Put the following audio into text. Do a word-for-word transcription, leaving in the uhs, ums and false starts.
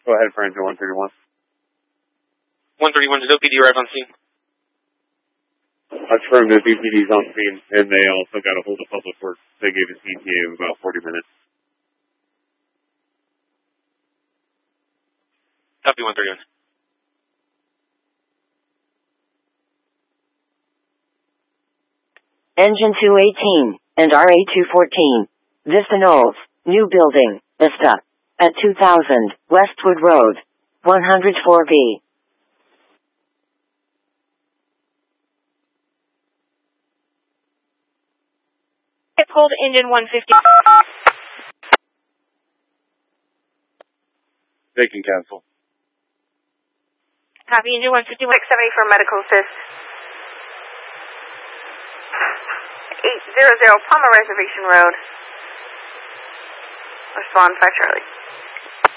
Go ahead for engine one thirty-one. one thirty-one, did O P D arrive on scene? Affirmative, B P D's on scene, and they also got a hold of Public Works. They gave us E T A of about forty minutes. Copy one thirty-one. Engine two eighteen and R A two fourteen. Vista Knolls, new building, Vista. At two thousand, Westwood Road. one oh four B. It's hold engine one fifty. They can cancel. Copy engine one fifty-one. six seventy for medical assist. eight hundred Palmer Reservation Road. Respond five Charlie.